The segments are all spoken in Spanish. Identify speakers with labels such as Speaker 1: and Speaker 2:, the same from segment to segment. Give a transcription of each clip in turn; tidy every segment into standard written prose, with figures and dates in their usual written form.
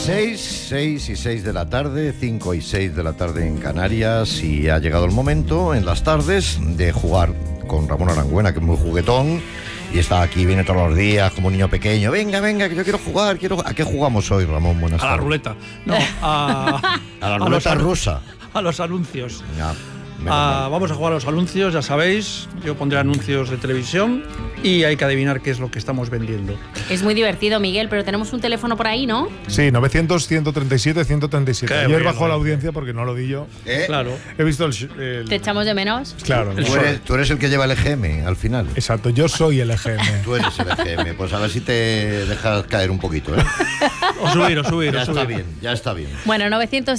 Speaker 1: 6 y 6 de la tarde, 5 y 6 de la tarde en Canarias, y ha llegado el momento en las tardes de jugar con Ramón Arangüena, que es muy juguetón y está aquí, viene todos los días como un niño pequeño. Venga, que yo quiero jugar. ¿A qué jugamos hoy, Ramón? Buenas tardes.
Speaker 2: A la ruleta. No, a
Speaker 1: la ruleta rusa.
Speaker 2: A los anuncios.
Speaker 1: Ya.
Speaker 2: Vamos a jugar a los anuncios, ya sabéis. Yo pondré anuncios de televisión y hay que adivinar qué es lo que estamos vendiendo.
Speaker 3: Es muy divertido, Miguel, pero tenemos un teléfono por ahí, ¿no?
Speaker 4: Sí, 900-137-137. Ayer bajó la audiencia porque no lo di yo.
Speaker 2: Claro.
Speaker 4: He visto el...
Speaker 3: ¿Te echamos de menos?
Speaker 4: Claro.
Speaker 1: Tú eres el que lleva el EGM al final.
Speaker 4: Exacto, yo soy el EGM.
Speaker 1: Tú eres el EGM. Pues a ver si te dejas caer un poquito, ¿eh?
Speaker 2: O subir.
Speaker 1: Ya está bien.
Speaker 3: Bueno,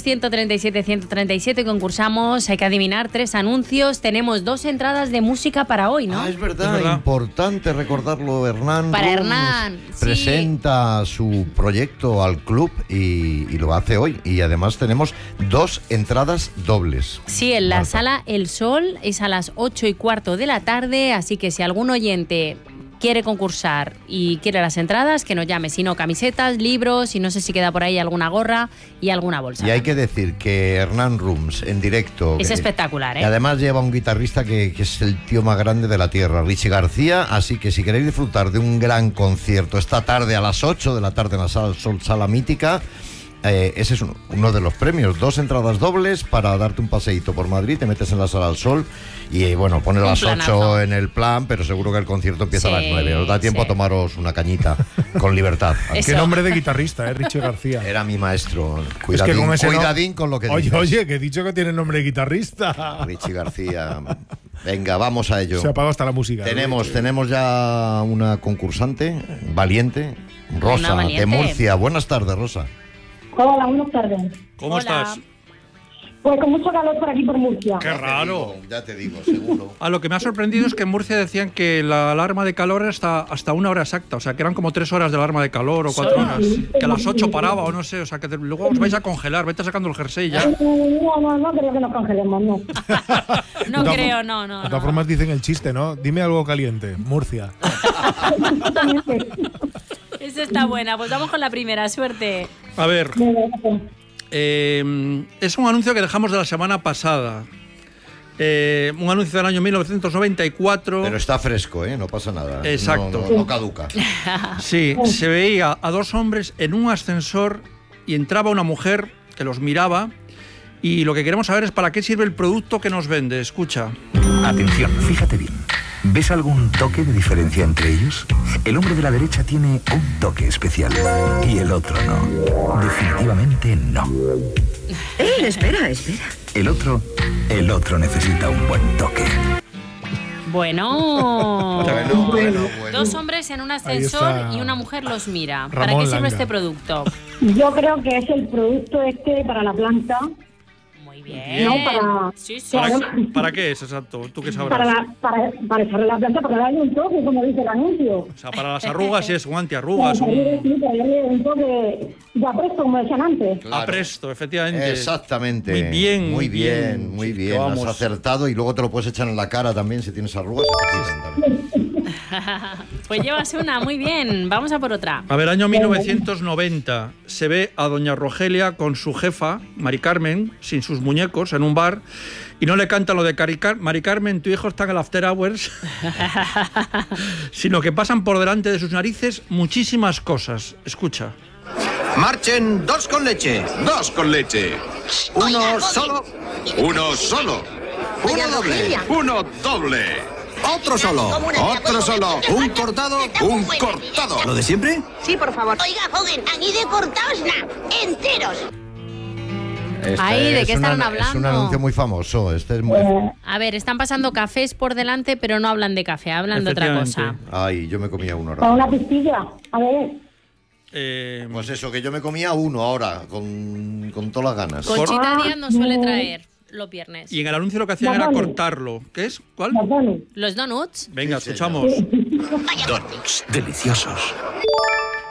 Speaker 3: 900-137-137, concursamos. Hay que adivinar 3 anuncios. Tenemos 2 entradas de música para hoy, ¿no?
Speaker 1: Es verdad. Importante recordarlo. Hernán
Speaker 3: para
Speaker 1: Rums
Speaker 3: Hernán,
Speaker 1: presenta su proyecto al club y lo hace hoy. Y además tenemos 2 entradas dobles.
Speaker 3: Sí, en la sala El Sol es a las 8:15 de la tarde, así que si algún oyente quiere concursar y quiere las entradas, que nos llame. Si no, camisetas, libros, y no sé si queda por ahí alguna gorra y alguna bolsa.
Speaker 1: Y hay que decir que Hernán Rums en directo
Speaker 3: es espectacular, ¿eh?
Speaker 1: Y además lleva un guitarrista que es el tío más grande de la tierra, Richie García. Así que si queréis disfrutar de un gran concierto esta tarde a las 8 de la tarde en la Sala Sol, Sala Mítica, ese es uno de los premios. 2 entradas dobles para darte un paseíto por Madrid. Te metes en la Sala del Sol y bueno, pones las 8 en el plan, pero seguro que el concierto empieza a las 9. Os da tiempo a tomaros una cañita con libertad.
Speaker 4: Qué nombre de guitarrista, Richie García.
Speaker 1: Era mi maestro.
Speaker 4: Cuidadín
Speaker 1: con lo que
Speaker 4: dices.
Speaker 1: dices.
Speaker 4: Oye, que he dicho que tiene nombre de guitarrista.
Speaker 1: Richie García. Venga, vamos a ello.
Speaker 4: Se apagó hasta la música.
Speaker 1: Tenemos ya una concursante valiente, Rosa, de Murcia. Buenas tardes, Rosa.
Speaker 5: Hola, buenas tardes.
Speaker 2: ¿Cómo estás?
Speaker 5: Pues con mucho calor por aquí, por Murcia.
Speaker 2: ¡Qué raro!
Speaker 1: Ya te digo, seguro.
Speaker 2: Lo que me ha sorprendido es que en Murcia decían que la alarma de calor era hasta 1 hora exacta. O sea, que eran como 3 horas de alarma de calor o 4 horas. Que a las 8 paraba o no sé. O sea, que luego os vais a congelar. Vete sacando el jersey ya.
Speaker 5: No creo que nos congelemos, no.
Speaker 3: No creo, no.
Speaker 4: De todas formas dicen el chiste, ¿no? Dime algo caliente. Murcia.
Speaker 3: Esa está buena. Pues vamos con la primera. Suerte.
Speaker 2: A ver. Es un anuncio que dejamos de la semana pasada. Un anuncio del año 1994.
Speaker 1: Pero está fresco, no pasa nada.
Speaker 2: Exacto.
Speaker 1: No caduca.
Speaker 2: Sí, se veía a 2 hombres en un ascensor y entraba una mujer que los miraba. Y lo que queremos saber es para qué sirve el producto que nos vende. Escucha.
Speaker 6: Atención, fíjate bien. ¿Ves algún toque de diferencia entre ellos? El hombre de la derecha tiene un toque especial y el otro no. Definitivamente no.
Speaker 7: Espera.
Speaker 6: El otro necesita un buen toque.
Speaker 3: Bueno. 2 hombres en un ascensor y una mujer los mira.
Speaker 4: Ramón
Speaker 3: ¿Para qué sirve
Speaker 4: Langa.
Speaker 3: este producto?
Speaker 5: Yo creo que es el producto para la planta.
Speaker 3: Muy bien.
Speaker 5: No,
Speaker 3: Sí.
Speaker 2: ¿Para qué es exacto? ¿Tú qué sabrás?
Speaker 5: Para echarle la planta, para darle un toque, como dice el anuncio.
Speaker 2: O sea, para las arrugas sí es un antiarrugas.
Speaker 5: Para darle un toque ya presto, como decían antes.
Speaker 1: Claro.
Speaker 2: Apresto, efectivamente.
Speaker 1: Exactamente.
Speaker 2: Muy bien.
Speaker 1: Muy bien.
Speaker 2: Vamos.
Speaker 1: Has acertado, y luego te lo puedes echar en la cara también si tienes arrugas. También.
Speaker 3: Pues llevas una, muy bien. Vamos a por otra.
Speaker 2: A ver, año 1990. Se ve a doña Rogelia con su jefa, Mari Carmen, sin sus muñecos, en un bar. Y no le cantan lo de Mari Carmen, tu hijo está en el After Hours. Sino que pasan por delante de sus narices muchísimas cosas. Escucha.
Speaker 8: Marchen 2 con leche.
Speaker 9: 2 con leche.
Speaker 8: Uno solo.
Speaker 9: 1 solo.
Speaker 8: Uno doble.
Speaker 9: 1 doble.
Speaker 8: Otro solo.
Speaker 9: Otro solo.
Speaker 8: Un cortado.
Speaker 9: Un cortado.
Speaker 8: ¿Lo de siempre?
Speaker 7: Sí, por favor.
Speaker 10: Oiga, joven, aquí de cortados nada, enteros.
Speaker 3: ¿De qué estaban hablando?
Speaker 1: Es un anuncio muy famoso.
Speaker 3: A ver, están pasando cafés por delante, pero no hablan de café, hablan de otra cosa.
Speaker 1: Ay, yo me comía uno ahora.
Speaker 5: Con una pistilla. A ver.
Speaker 1: Pues eso, que yo me comía uno ahora, con todas las ganas.
Speaker 3: Conchita Díaz nos suele traer los viernes.
Speaker 2: Y en el anuncio lo que hacían era cortarlo. ¿Qué es? ¿Cuál?
Speaker 3: Los donuts.
Speaker 2: Venga, escuchamos.
Speaker 6: Donuts deliciosos.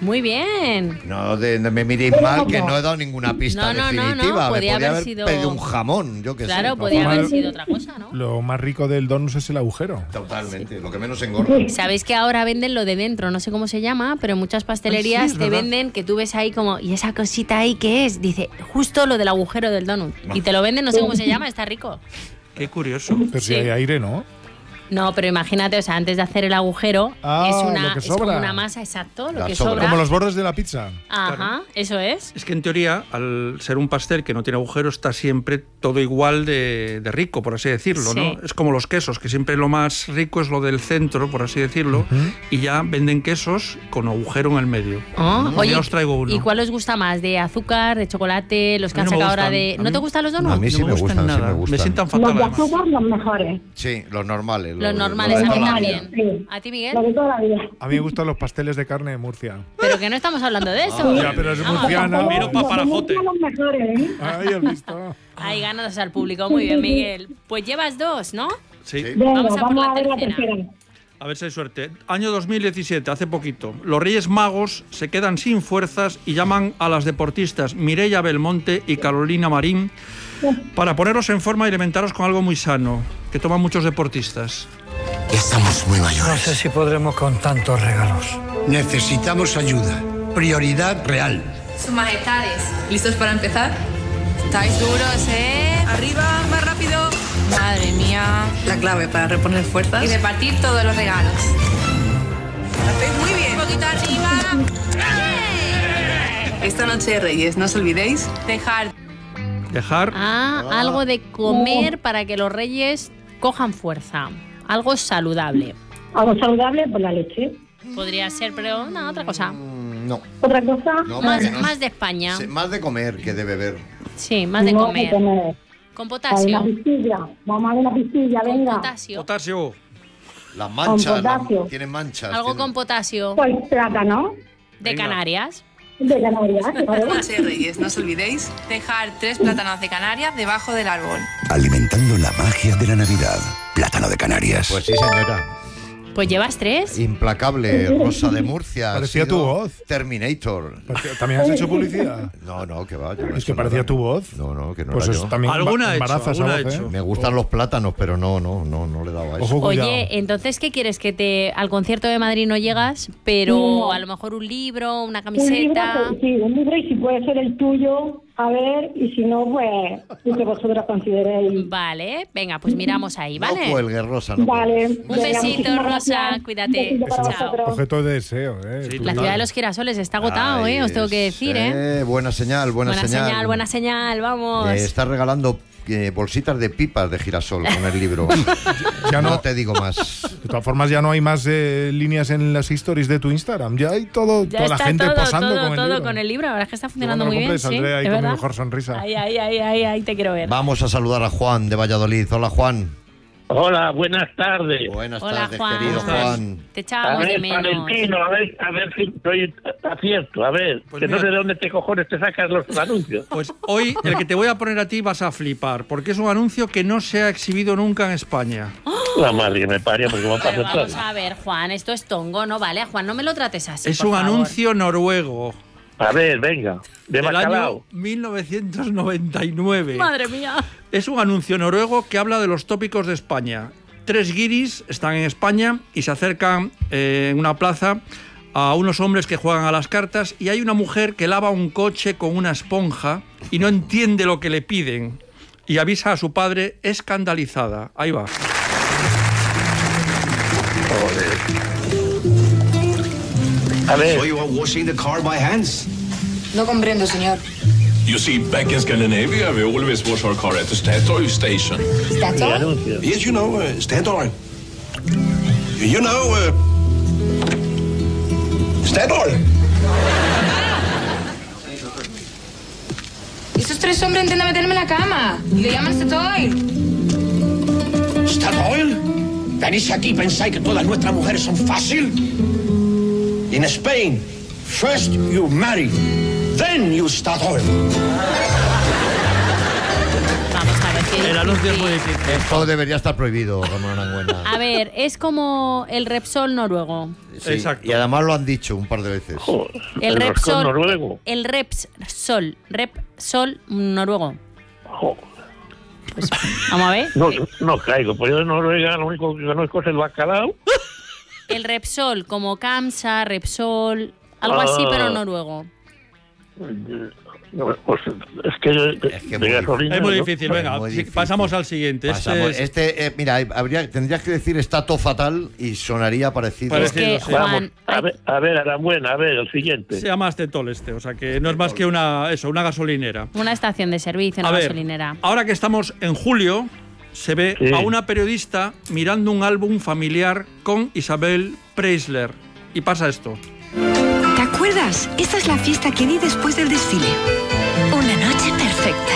Speaker 3: Muy bien.
Speaker 1: No me miréis mal, que no he dado ninguna pista definitiva.
Speaker 3: No.
Speaker 1: Podía haber
Speaker 3: sido...
Speaker 1: pedido un jamón, yo qué sé.
Speaker 3: Claro, podía haber sido otra cosa, ¿no?
Speaker 4: Lo más rico del donut es el agujero.
Speaker 1: Totalmente, lo que menos engorda.
Speaker 3: Sabéis que ahora venden lo de dentro, no sé cómo se llama, pero en muchas pastelerías te venden que tú ves ahí como, ¿y esa cosita ahí qué es? Dice, justo lo del agujero del donut. Y te lo venden, no sé cómo se llama, está rico.
Speaker 2: Qué curioso.
Speaker 4: Pero si hay aire, ¿no?
Speaker 3: No, pero imagínate, o sea, antes de hacer el agujero, es como una masa, exacto, lo que sobra.
Speaker 4: Como los bordes de la pizza.
Speaker 3: Ajá,
Speaker 2: Claro.
Speaker 3: Eso es.
Speaker 2: Es que en teoría, al ser un pastel que no tiene agujero, está siempre todo igual de rico, por así decirlo, ¿no? Es como los quesos, que siempre lo más rico es lo del centro, por así decirlo, y ya venden quesos con agujero en el medio.
Speaker 3: Oye,
Speaker 2: ya os traigo uno.
Speaker 3: ¿Y cuál os gusta más? ¿De azúcar, de chocolate, los que han sacado ahora de...? ¿No te gustan los donuts?
Speaker 1: A mí sí me gustan,
Speaker 2: nada.
Speaker 1: sí me gustan.
Speaker 2: Me sientan fatal.
Speaker 5: Los de azúcar, los mejores.
Speaker 1: Sí, los normales.
Speaker 3: Los normales, a mí también.
Speaker 5: Sí.
Speaker 3: ¿A ti, Miguel?
Speaker 5: Los de toda la vida.
Speaker 4: A mí me gustan los pasteles de carne de Murcia.
Speaker 3: Pero que no estamos hablando de eso.
Speaker 4: Ya, pero es murciana.
Speaker 2: Miro paparajote.
Speaker 5: Los mejores, ¿eh?
Speaker 4: Ay, has visto.
Speaker 3: Ahí ganas al público. Muy bien, Miguel. Pues llevas 2, ¿no?
Speaker 2: Sí.
Speaker 5: Venga,
Speaker 3: Vamos a por la
Speaker 5: ver la
Speaker 3: tercera.
Speaker 5: tercera.
Speaker 2: A ver si hay suerte. Año 2017, hace poquito. Los Reyes Magos se quedan sin fuerzas y llaman a las deportistas Mireia Belmonte y Carolina Marín para ponerlos en forma y alimentaros con algo muy sano, que toman muchos deportistas.
Speaker 8: Estamos muy mayores.
Speaker 11: No sé si podremos con tantos regalos.
Speaker 8: Necesitamos ayuda. Prioridad real.
Speaker 12: Sus majestades, ¿listos para empezar? ¿Estáis duros, Arriba, más rápido. Madre mía. La clave para reponer fuerzas. Y repartir todos los regalos. Lo hacéis muy bien. Un poquito arriba. Esta noche de Reyes, no os olvidéis dejar...
Speaker 3: Algo de comer para que los reyes cojan fuerza. Algo saludable.
Speaker 5: Algo saludable, pues la leche.
Speaker 3: Podría ser, pero no, otra cosa.
Speaker 1: No.
Speaker 5: ¿Otra cosa?
Speaker 1: No,
Speaker 3: Más de España.
Speaker 1: Más de comer que de beber.
Speaker 3: Sí, más de comer. Con potasio.
Speaker 5: Una pistilla. Vamos a ver una pistilla, venga.
Speaker 2: Potasio.
Speaker 1: Las manchas.
Speaker 5: Con potasio.
Speaker 1: Tienen manchas.
Speaker 3: Algo con potasio.
Speaker 5: Pues plátano.
Speaker 3: De Canarias.
Speaker 5: De Canarias.
Speaker 12: Esta noche de Reyes, no os olvidéis dejar 3 plátanos de Canarias debajo del árbol.
Speaker 6: Alimentando la magia de la Navidad. Plátano de Canarias.
Speaker 1: Pues sí, señora.
Speaker 3: Pues llevas 3.
Speaker 1: Implacable, Rosa de Murcia.
Speaker 4: Parecía tu voz.
Speaker 1: Terminator.
Speaker 4: ¿También has hecho publicidad?
Speaker 1: No, que va.
Speaker 4: Es que parecía tu voz.
Speaker 1: No, que no
Speaker 4: pues
Speaker 1: era
Speaker 4: eso
Speaker 1: yo.
Speaker 4: también
Speaker 2: ¿Alguna
Speaker 4: embaraza esa voz, ¿eh?
Speaker 1: Me gustan los plátanos, pero no le he dado a eso.
Speaker 3: Oye, entonces, ¿qué quieres? Que al concierto de Madrid no llegas, pero
Speaker 5: No.
Speaker 3: a lo mejor un libro, una
Speaker 5: Un libro,
Speaker 3: camiseta...
Speaker 5: sí, un libro y si puede ser el tuyo, a ver, y si no, pues lo que vosotros consideréis.
Speaker 3: Vale, venga, pues miramos ahí, ¿vale?
Speaker 1: No cuelgues, Rosa. No
Speaker 5: Vale.
Speaker 3: Un besito, Rosa, cuídate. Chao.
Speaker 4: Objeto de deseo, ¿eh?
Speaker 3: La ciudad de los girasoles está agotado, Os tengo que decir,
Speaker 1: Buena señal, buena señal.
Speaker 3: Buena señal, vamos.
Speaker 1: Está regalando bolsitas de pipas de girasol con el libro.
Speaker 4: Ya
Speaker 1: no te digo más.
Speaker 4: De todas formas, ya no hay más líneas en las stories de tu Instagram. Ya hay toda la gente posando con el libro.
Speaker 3: Con el libro. La verdad es que está funcionando
Speaker 4: Cuando
Speaker 3: muy
Speaker 4: lo
Speaker 3: bien.
Speaker 4: compre, saldré ahí
Speaker 3: ¿Es
Speaker 4: con mi
Speaker 3: verdad?
Speaker 4: mejor sonrisa.
Speaker 3: Ahí te quiero ver.
Speaker 1: Vamos a saludar a Juan de Valladolid. Hola, Juan.
Speaker 13: Hola, buenas tardes.
Speaker 1: Buenas
Speaker 3: Hola,
Speaker 1: tardes,
Speaker 3: Juan.
Speaker 1: querido Juan.
Speaker 3: Te echábamos de menos.
Speaker 13: Valentino, a ver si estoy acierto. A ver,
Speaker 2: Pues
Speaker 13: que no
Speaker 2: mira.
Speaker 13: sé de dónde te cojones te sacas los anuncios.
Speaker 2: Pues hoy el que te voy a poner a ti vas a flipar, porque es un anuncio que no se ha exhibido nunca en España.
Speaker 13: La madre que me parió, porque me pasa
Speaker 3: Pero vamos
Speaker 13: todo.
Speaker 3: a ver, Juan, esto es tongo, ¿no? Vale, Juan, no me lo trates así,
Speaker 2: Es
Speaker 3: por
Speaker 2: un
Speaker 3: favor.
Speaker 2: anuncio noruego.
Speaker 13: A ver, venga, de
Speaker 2: Del
Speaker 13: bacalao.
Speaker 2: año 1999.
Speaker 3: Madre mía.
Speaker 2: Es un anuncio noruego que habla de los tópicos de España. 3 guiris están en España y se acercan en una plaza a unos hombres que juegan a las cartas y hay una mujer que lava un coche con una esponja y no entiende lo que le piden y avisa a su padre escandalizada. Ahí va.
Speaker 13: A ver.
Speaker 14: So you are washing the car by hands?
Speaker 12: No comprendo, señor.
Speaker 15: You see, back in Scandinavia, we always wash our car at the Statoil station.
Speaker 12: ¿Statoil?
Speaker 14: Yes, you know, Statoil. You know, Statoil.
Speaker 12: Esos 3 hombres intentan meterme en la cama y le llaman Statoil.
Speaker 14: ¿Statoil? ¿Venís aquí y pensáis que todas nuestras mujeres son fácil? In Spain, first you marry, then you Statoil.
Speaker 3: Vamos a ver qué
Speaker 2: El anuncio es muy
Speaker 3: difícil.
Speaker 2: difícil.
Speaker 1: Esto debería estar prohibido, Ramón Arangüena.
Speaker 3: A ver, es como el Repsol noruego.
Speaker 1: Sí,
Speaker 2: Exacto.
Speaker 1: y además lo han dicho un par de veces.
Speaker 3: El
Speaker 13: roscón
Speaker 3: Repsol
Speaker 13: noruego.
Speaker 3: El Repsol noruego. Pues, vamos a ver.
Speaker 13: No caigo, pues yo de Noruega lo único que conozco es el bacalao.
Speaker 3: El Repsol, como Kamsa, Repsol, algo así, pero noruego.
Speaker 13: Pues es que de gasolina,
Speaker 2: Es muy
Speaker 13: ¿no?
Speaker 2: difícil, venga,
Speaker 1: muy difícil.
Speaker 2: pasamos al siguiente.
Speaker 1: Pasamos. Mira, tendrías que decir está todo fatal y sonaría parecido.
Speaker 3: Es que,
Speaker 2: sí.
Speaker 3: Juan,
Speaker 13: Vamos, a ver, Arambuena, a ver, el siguiente.
Speaker 2: Se llama Astetol o sea que no es más que una gasolinera.
Speaker 3: una estación de servicio, una
Speaker 2: A ver,
Speaker 3: gasolinera.
Speaker 2: ahora que estamos en julio, se ve
Speaker 13: Sí.
Speaker 2: a una periodista mirando un álbum familiar con Isabel Preisler. Y pasa esto.
Speaker 16: ¿Te acuerdas? Esta es la fiesta que di después del desfile. Una noche perfecta.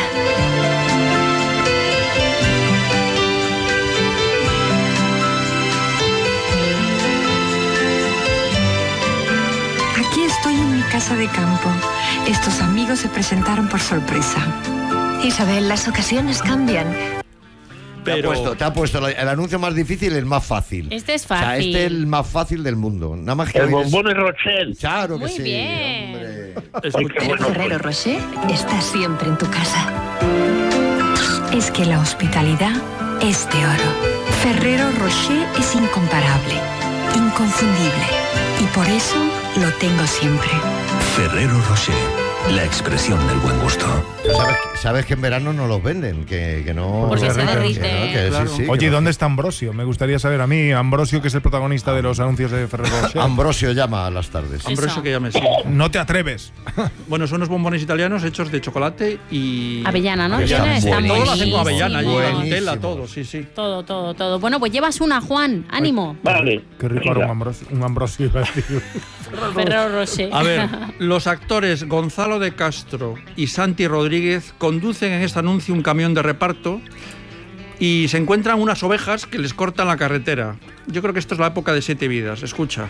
Speaker 16: Aquí estoy en mi casa de campo. Estos amigos se presentaron por sorpresa.
Speaker 7: Isabel, las ocasiones cambian.
Speaker 2: Pero
Speaker 1: Te ha puesto el anuncio más difícil y el más fácil.
Speaker 3: Este es
Speaker 1: O sea,
Speaker 3: fácil.
Speaker 1: este es el más fácil del mundo. Nada más que
Speaker 13: El
Speaker 1: oír es-
Speaker 13: bombón de Rochelle.
Speaker 1: Claro que
Speaker 3: Muy
Speaker 1: sí.
Speaker 3: bien.
Speaker 1: Hombre.
Speaker 13: Ay, qué
Speaker 7: El
Speaker 13: bueno.
Speaker 7: Ferrero Rocher está siempre en tu casa.
Speaker 16: Es que la hospitalidad es de oro. Ferrero Rocher es incomparable, inconfundible. Y por eso lo tengo siempre.
Speaker 6: Ferrero Rocher, la expresión del buen gusto.
Speaker 1: ¿Sabes que en verano no los venden? Que no.
Speaker 3: Porque se derrite,
Speaker 1: que no, que
Speaker 2: Claro.
Speaker 1: sí, sí,
Speaker 4: Oye,
Speaker 1: que
Speaker 4: ¿y
Speaker 1: no.
Speaker 4: dónde está Ambrosio? Me gustaría saber a mí, Ambrosio, que es el protagonista de los anuncios de Ferrero Rocher.
Speaker 1: Ambrosio llama a las tardes.
Speaker 2: Ambrosio que llame sí.
Speaker 4: No te atreves.
Speaker 2: Bueno, son unos bombones italianos hechos de chocolate y
Speaker 3: Avellana, ¿no?
Speaker 1: Avellana.
Speaker 3: Tiene, está
Speaker 1: Buenísimo.
Speaker 2: todo lo hacen con avellana, allí,
Speaker 1: Buenísimo.
Speaker 2: Nutella, todo, sí, sí.
Speaker 3: Todo. Bueno, pues llevas una, Juan. Ánimo.
Speaker 13: Vale.
Speaker 4: Qué rico era un Ambrosio. Iba a decir.
Speaker 3: Ferrero Rocher.
Speaker 2: A ver, los actores Gonzalo de Castro y Santi Rodríguez conducen en este anuncio un camión de reparto y se encuentran unas ovejas que les cortan la carretera. Yo creo que esto es la época de 7 vidas. Escucha.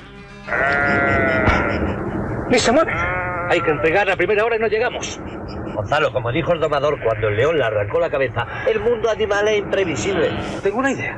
Speaker 17: ¡Ni se mueve! Hay que entregar a primera hora y no llegamos.
Speaker 18: Gonzalo, como dijo el domador cuando el león le arrancó la cabeza, el mundo animal es imprevisible.
Speaker 17: Tengo una idea.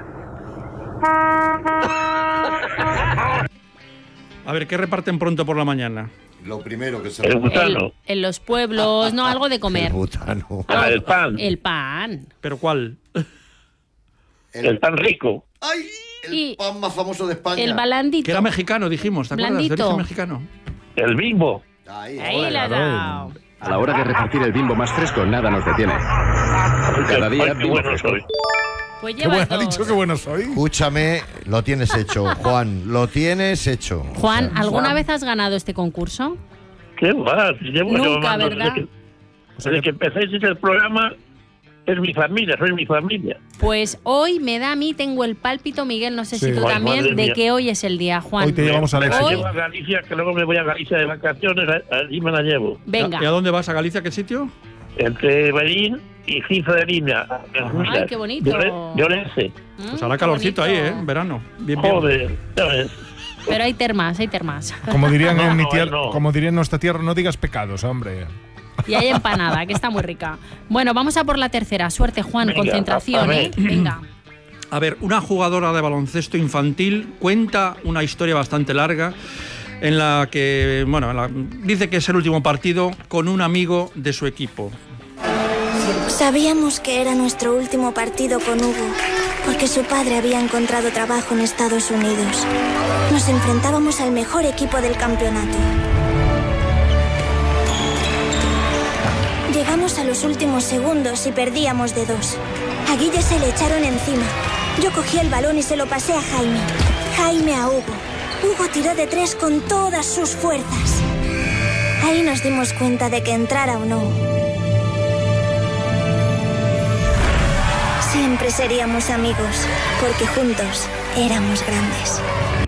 Speaker 2: A ver, ¿qué reparten pronto por la mañana?
Speaker 1: Lo primero que se
Speaker 13: El butano.
Speaker 3: En los pueblos, no, algo de comer.
Speaker 1: El butano.
Speaker 13: Ah, el pan.
Speaker 3: El pan.
Speaker 2: ¿Pero cuál?
Speaker 13: El pan rico.
Speaker 1: ¡Ay! El
Speaker 3: Y
Speaker 1: pan más famoso de España.
Speaker 3: el balandito.
Speaker 2: Que era mexicano, dijimos, ¿te acuerdas? De
Speaker 3: Blandito.
Speaker 2: origen mexicano.
Speaker 13: El Bimbo.
Speaker 3: Ahí la ha dado.
Speaker 19: A la hora de repartir el Bimbo más fresco, nada nos detiene. Cada día
Speaker 13: Ay, qué
Speaker 19: Bimbo
Speaker 13: bueno
Speaker 19: fresco.
Speaker 13: soy.
Speaker 3: Pues
Speaker 4: Qué
Speaker 3: llevas
Speaker 4: bueno, ha
Speaker 3: dos.
Speaker 4: dicho que bueno soy.
Speaker 1: Escúchame, lo tienes hecho, Juan. Lo tienes hecho.
Speaker 3: Juan,
Speaker 1: O sea,
Speaker 3: ¿alguna vez has ganado este concurso?
Speaker 13: ¿Qué va? Si llevo
Speaker 3: Nunca,
Speaker 13: llamando
Speaker 3: ¿verdad?
Speaker 13: Desde que empecéis el programa, es mi familia, soy mi familia.
Speaker 3: Pues hoy me da a mí, tengo el pálpito, Miguel, no sé
Speaker 4: Sí.
Speaker 3: si tú
Speaker 13: Ay,
Speaker 3: también,
Speaker 13: madre
Speaker 3: de
Speaker 13: mía.
Speaker 3: que hoy es el día, Juan.
Speaker 4: Hoy te llevamos a
Speaker 13: Me la
Speaker 3: Hoy-
Speaker 13: llevo a Galicia, que luego me voy a Galicia de vacaciones, allí me la llevo.
Speaker 3: Venga.
Speaker 2: ¿Y a dónde vas? ¿A Galicia? ¿Qué sitio?
Speaker 13: Entre Berín y Cifra de Línea.
Speaker 3: Ay, qué bonito.
Speaker 13: Llorense.
Speaker 2: Pues hará
Speaker 3: qué
Speaker 2: calorcito ahí,
Speaker 3: bonito.
Speaker 2: ¿eh? En verano. Bien, bien.
Speaker 13: Joder, ya ves.
Speaker 3: Pero hay termas, hay termas.
Speaker 4: Como dirían
Speaker 13: No,
Speaker 4: en mi
Speaker 13: no,
Speaker 4: tierra,
Speaker 13: no.
Speaker 4: como dirían en nuestra tierra, no digas pecados, hombre.
Speaker 3: Y hay empanada, que está muy rica. Bueno, vamos a por la tercera. Suerte, Juan.
Speaker 13: Venga,
Speaker 3: Concentración,
Speaker 13: a
Speaker 3: ¿eh?
Speaker 13: ver.
Speaker 3: Venga.
Speaker 2: A ver, una jugadora de baloncesto infantil cuenta una historia bastante larga en la que, bueno, dice que es el último partido con un amigo de su equipo.
Speaker 20: Sabíamos que era nuestro último partido con Hugo, porque su padre había encontrado trabajo en Estados Unidos. Nos enfrentábamos al mejor equipo del campeonato. Llegamos a los últimos segundos y perdíamos de 2. A Guille se le echaron encima. Yo cogí el balón y se lo pasé a Jaime. Jaime a Hugo. Hugo tiró de 3 con todas sus fuerzas. Ahí nos dimos cuenta de que entrara o no, siempre seríamos amigos, porque juntos éramos grandes.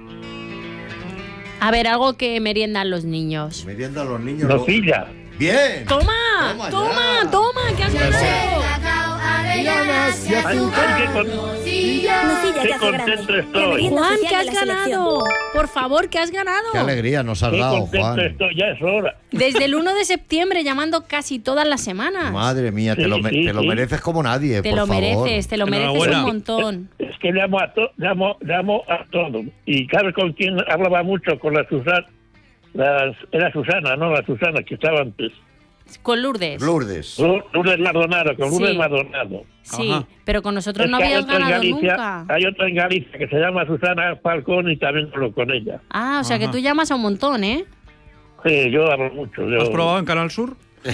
Speaker 3: A ver, algo que meriendan los niños.
Speaker 1: Merienda a los niños.
Speaker 13: Nocilla.
Speaker 1: Bien.
Speaker 3: ¡Toma! ¡Toma! ¿Qué has ganado?
Speaker 4: avellanas y azúcar.
Speaker 20: Nocilla
Speaker 13: Qué
Speaker 20: que hace
Speaker 13: contento
Speaker 20: grande.
Speaker 13: estoy.
Speaker 20: La merienda
Speaker 3: Juan,
Speaker 20: oficial
Speaker 3: ¿qué
Speaker 20: de
Speaker 3: has
Speaker 20: la selección.
Speaker 3: ganado? Por favor, ¿qué has ganado?
Speaker 1: Qué alegría nos has
Speaker 13: Qué
Speaker 1: dado,
Speaker 13: contento
Speaker 1: Juan.
Speaker 13: estoy, ya es hora.
Speaker 3: Desde el 1 de septiembre, llamando casi todas las semanas.
Speaker 1: Madre mía, te lo mereces como nadie,
Speaker 3: Te
Speaker 1: por
Speaker 3: lo
Speaker 1: favor.
Speaker 3: mereces, te lo mereces
Speaker 2: Enhorabuena.
Speaker 3: un montón.
Speaker 13: Es que llamo a todo. Y ¿sabes con quién hablaba mucho? Con la Susana. Era Susana, ¿no? La Susana que estaba antes.
Speaker 3: Con Lourdes.
Speaker 1: Lourdes.
Speaker 13: Lourdes Maldonado, con Lourdes
Speaker 3: Sí.
Speaker 13: Maldonado.
Speaker 3: Sí,
Speaker 2: Ajá.
Speaker 3: pero con nosotros
Speaker 13: Es
Speaker 3: no
Speaker 13: que hay
Speaker 3: habías
Speaker 13: otra en
Speaker 3: ganado
Speaker 13: Galicia,
Speaker 3: nunca.
Speaker 13: hay otra en Galicia que se llama Susana Falcón y también hablo con ella.
Speaker 3: Ah, o sea que
Speaker 2: Ajá.
Speaker 3: tú llamas a un montón, ¿eh?
Speaker 13: Sí, yo hablo mucho.
Speaker 2: ¿Has probado en Canal Sur?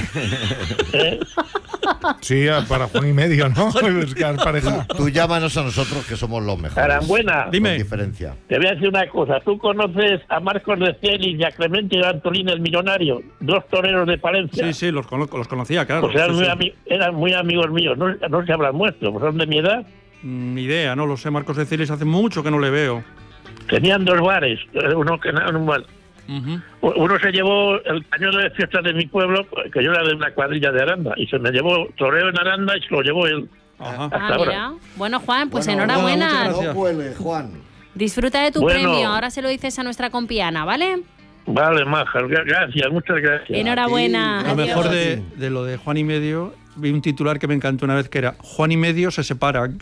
Speaker 4: Sí, para Juan y medio, ¿no? Buscar pareja.
Speaker 1: Tú llámanos a nosotros que somos los mejores.
Speaker 13: Carambuena,
Speaker 2: Dime.
Speaker 1: Con diferencia.
Speaker 13: te voy a decir una cosa. ¿Tú conoces a Marcos de Celis y a Clemente de Antolín el Millonario? Dos toreros de Palencia.
Speaker 2: Sí, sí, los conocía, claro.
Speaker 13: Pues eran,
Speaker 2: Sí,
Speaker 13: muy
Speaker 2: sí.
Speaker 13: eran muy amigos míos. No se hablan muertos, pues son de mi edad.
Speaker 2: Ni idea, no lo sé. Marcos de Celis hace mucho que no le veo.
Speaker 13: Tenían dos bares. Uno que un bar.
Speaker 2: Ujú.
Speaker 13: Uno se llevó el pañuelo de fiesta de mi pueblo, que yo era de una cuadrilla de Aranda, y se me llevó toreo en Aranda y se lo llevó él.
Speaker 2: Ajá.
Speaker 13: Hasta
Speaker 3: Ah,
Speaker 13: ahora.
Speaker 3: mira. Bueno, Juan, pues
Speaker 1: Bueno,
Speaker 3: enhorabuena.
Speaker 2: muchas gracias.
Speaker 1: No cuele, Juan.
Speaker 3: Disfruta de tu
Speaker 13: Bueno.
Speaker 3: premio. Ahora se lo dices a nuestra compiana, ¿vale?
Speaker 13: Vale, maja, gracias, muchas gracias.
Speaker 3: Enhorabuena.
Speaker 1: ti.
Speaker 2: Lo
Speaker 3: Adiós.
Speaker 2: mejor de lo de Juan y medio, vi un titular que me encantó una vez que era Juan y medio se separan.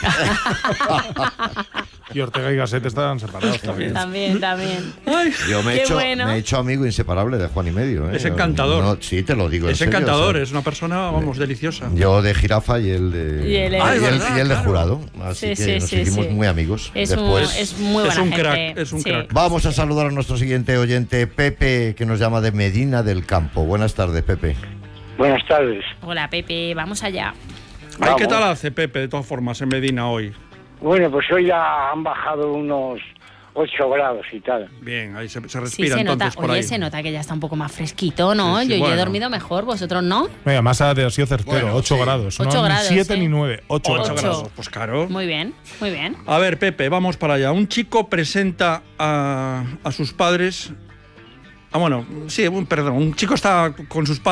Speaker 4: Y Ortega y Gasset están separados también.
Speaker 3: También, también.
Speaker 1: Yo me he,
Speaker 3: Qué
Speaker 1: hecho,
Speaker 3: bueno.
Speaker 1: me he hecho amigo inseparable de Juan y medio. ¿eh?
Speaker 2: Es encantador.
Speaker 1: No, sí, te lo digo.
Speaker 2: Es
Speaker 1: en serio,
Speaker 2: encantador,
Speaker 1: o sea,
Speaker 2: es una persona, vamos, deliciosa.
Speaker 1: Yo de jirafa y él de.
Speaker 3: Y él de-
Speaker 2: Ah, es
Speaker 1: y él
Speaker 2: verdad,
Speaker 1: de
Speaker 2: claro.
Speaker 1: jurado. Así
Speaker 3: Sí,
Speaker 1: que
Speaker 3: sí,
Speaker 1: nos
Speaker 3: sí,
Speaker 1: hicimos
Speaker 3: sí.
Speaker 1: muy amigos.
Speaker 3: Es
Speaker 1: Después.
Speaker 3: muy buena
Speaker 2: Es un
Speaker 3: gente.
Speaker 2: crack, es un
Speaker 3: Sí.
Speaker 2: crack.
Speaker 1: Vamos a saludar a nuestro siguiente oyente, Pepe, que nos llama de Medina del Campo. Buenas tardes, Pepe.
Speaker 21: Buenas tardes.
Speaker 3: Hola, Pepe, vamos allá.
Speaker 2: Ay, ¿qué
Speaker 21: Vamos.
Speaker 2: tal hace Pepe, de todas formas, en Medina hoy?
Speaker 21: Bueno, pues hoy ya han bajado unos 8 grados y tal.
Speaker 2: Bien, ahí se
Speaker 3: Sí,
Speaker 2: respira
Speaker 3: se nota.
Speaker 2: entonces por
Speaker 3: Oye,
Speaker 2: ahí.
Speaker 3: se nota que ya está un poco más fresquito, ¿no?
Speaker 2: Sí, sí,
Speaker 3: Yo ya he
Speaker 2: bueno.
Speaker 3: dormido mejor, vosotros no.
Speaker 4: Venga, más ha sido certero,
Speaker 1: Bueno,
Speaker 4: 8
Speaker 1: sí.
Speaker 4: grados.
Speaker 3: 8
Speaker 4: no
Speaker 3: grados,
Speaker 4: ni 7
Speaker 3: ¿eh?
Speaker 4: ni 9, 8
Speaker 2: 8
Speaker 4: grados.
Speaker 2: grados, pues claro.
Speaker 3: Muy bien, muy bien.
Speaker 2: A ver, Pepe, vamos para allá. Un chico presenta a sus padres. Ah, bueno, sí, perdón. Un chico está con sus padres.